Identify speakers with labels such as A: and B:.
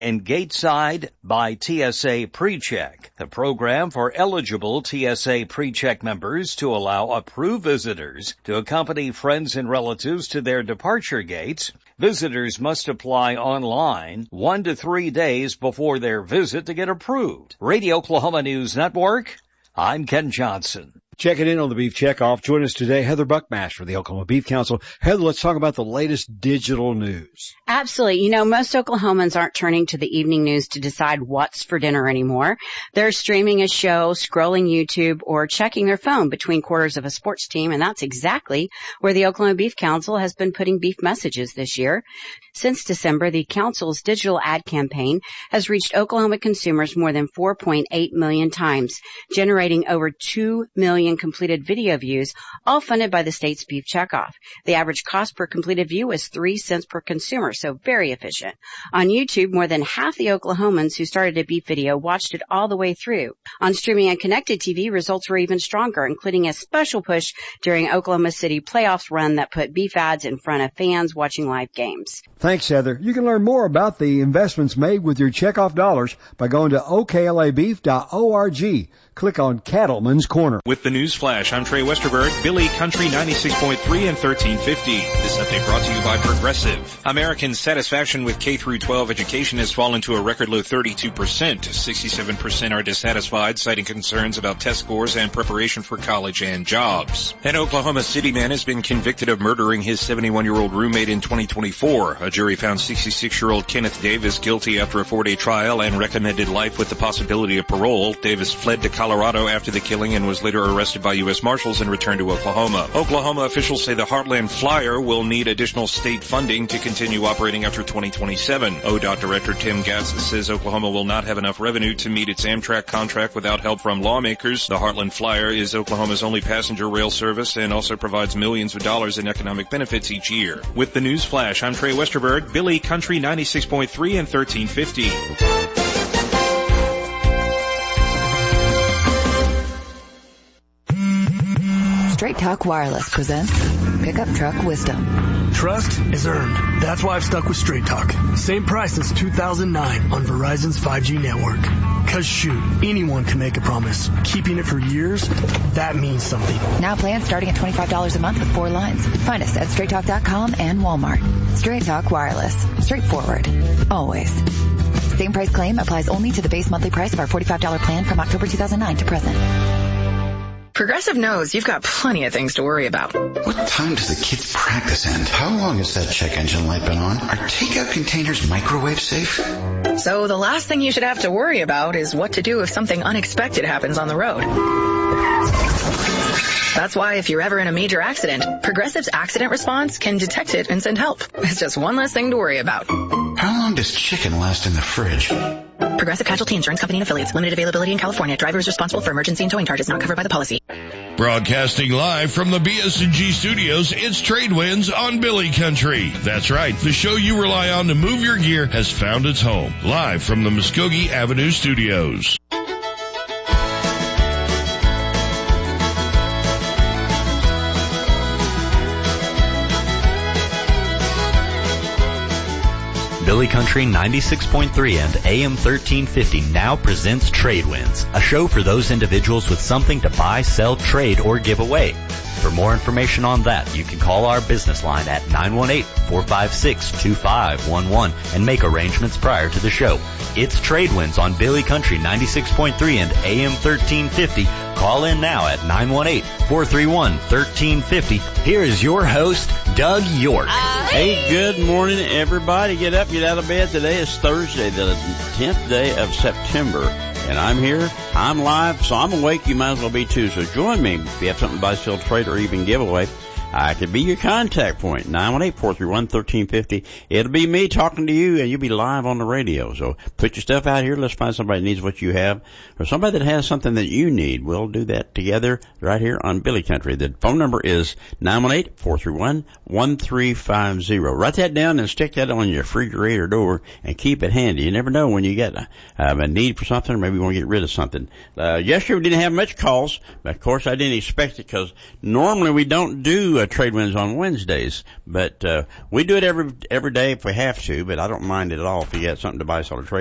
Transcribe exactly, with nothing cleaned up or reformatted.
A: and Gateside by T S A PreCheck, the program for eligible T S A PreCheck members to allow approved visitors to accompany friends and relatives to their departure gates. Visitors must apply online one to three days before their visit to get approved. Radio Oklahoma News Network, I'm Ken Johnson.
B: Checking in on the Beef Checkoff. Join us today, Heather Buckmaster of the Oklahoma Beef Council. Heather, let's talk about the latest digital news.
C: Absolutely. You know, most Oklahomans aren't turning to the evening news to decide what's for dinner anymore. They're streaming a show, scrolling YouTube, or checking their phone between quarters of a sports team, and that's exactly where the Oklahoma Beef Council has been putting beef messages this year. Since December, the council's digital ad campaign has reached Oklahoma consumers more than four point eight million times, generating over two million completed video views, all funded by the state's Beef Checkoff. The average cost per completed view was three cents per consumer, so very efficient. On YouTube, more than half the Oklahomans who started a beef video watched it all the way through. On streaming and connected T V, results were even stronger, including a special push during Oklahoma City playoffs run that put beef ads in front of fans watching live games.
B: Thanks, Heather. You can learn more about the investments made with your checkoff dollars by going to O K L A beef dot org. Click on Cattleman's Corner.
D: With the News Flash, I'm Trey Westerberg, Billy Country ninety-six point three and thirteen fifty. This update brought to you by Progressive. Americans' satisfaction with K through twelve education has fallen to a record low thirty-two percent. sixty-seven percent are dissatisfied, citing concerns about test scores and preparation for college and jobs. An Oklahoma City man has been convicted of murdering his seventy-one-year-old roommate in twenty twenty-four. A jury found sixty-six-year-old Kenneth Davis guilty after a four-day trial and recommended life with the possibility of parole. Davis fled to Colorado after the killing and was later arrested by U S Marshals and returned to Oklahoma. Oklahoma officials say the Heartland Flyer will need additional state funding to continue operating after twenty twenty-seven. O D O T Director Tim Gatz says Oklahoma will not have enough revenue to meet its Amtrak contract without help from lawmakers. The Heartland Flyer is Oklahoma's only passenger rail service and also provides millions of dollars in economic benefits each year. With the News Flash, I'm Trey Westerberg, Billy Country ninety-six point three and thirteen fifty.
E: Straight Talk Wireless presents Pickup Truck Wisdom.
F: Trust is earned. That's why I've stuck with Straight Talk. Same price since two thousand nine on Verizon's five G network. Cause shoot, anyone can make a promise. Keeping it for years, that means something.
E: Now plans starting at twenty-five dollars a month with four lines. Find us at straight talk dot com and Walmart. Straight Talk Wireless. Straightforward. Always. Same price claim applies only to the base monthly price of our forty-five dollars plan from October two thousand nine to present.
G: Progressive knows you've got plenty of things to worry about.
H: What time does the kids' practice end? How long has that check engine light been on? Are takeout containers microwave safe?
G: So the last thing you should have to worry about is what to do if something unexpected happens on the road. That's why if you're ever in a major accident, Progressive's accident response can detect it and send help. It's just one less thing to worry about.
H: How long does chicken last in the fridge?
G: Progressive Casualty Insurance Company and Affiliates. Limited availability in California. Driver is responsible for emergency and towing charges not covered by the policy.
I: Broadcasting live from the B S and G studios, it's Trade Winds on Billy Country. That's right, the show you rely on to move your gear has found its home. Live from the Muskogee Avenue studios.
J: Billy Country ninety-six point three and A M thirteen fifty now presents Trade Winds, a show for those individuals with something to buy, sell, trade, or give away. For more information on that, you can call our business line at nine one eight, four five six, two five one one and make arrangements prior to the show. It's Trade Winds on Billy Country ninety-six point three and A M thirteen fifty. Call in now at nine one eight, four three one, one three five zero. Here is your host, Doug York.
K: Uh, hey, good morning, everybody. Get up, get out of bed. Today is Thursday, the tenth day of September. And I'm here, I'm live, so I'm awake, you might as well be too. So join me if you have something to buy, sell, trade, or even give away. I could be your contact point, nine one eight, four three one, one three five zero. It'll be me talking to you, and you'll be live on the radio. So put your stuff out here. Let's find somebody that needs what you have, or somebody that has something that you need. We'll do that together right here on Billy Country. The phone number is nine one eight, four three one, one three five zero. Write that down and stick that on your refrigerator door and keep it handy. You never know when you get a, uh, a need for something, or maybe you want to get rid of something. Uh, yesterday we didn't have much calls, but of course I didn't expect it because normally we don't do uh, Trade Winds on Wednesdays, but uh, we do it every every day if we have to. But I don't mind it at all if you got something to buy, sell, or trade.